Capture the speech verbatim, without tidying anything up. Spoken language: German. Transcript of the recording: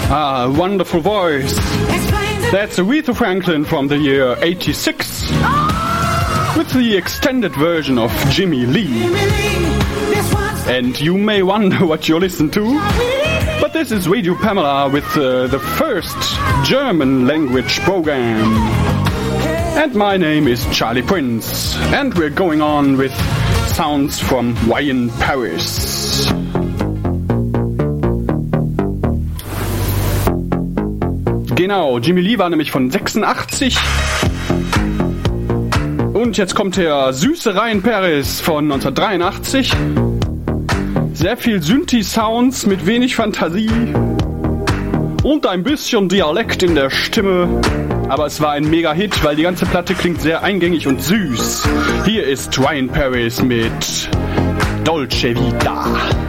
Ah, a wonderful voice. That's Aretha Franklin from the year eighty-six with the extended version of Jimmy Lee. And you may wonder what you listen to, but this is Radio Pamela with uh, the first German language program. And my name is Charlie Prince, and we're going on with sounds from Wine Paris. Genau, Jimmy Lee war nämlich von sechsundachtzig. Und jetzt kommt der süße Ryan Paris von neunzehnhundertdreiundachtzig. Sehr viel Synthi-Sounds mit wenig Fantasie und ein bisschen Dialekt in der Stimme. Aber es war ein Mega-Hit, weil die ganze Platte klingt sehr eingängig und süß. Hier ist Ryan Paris mit Dolce Vita.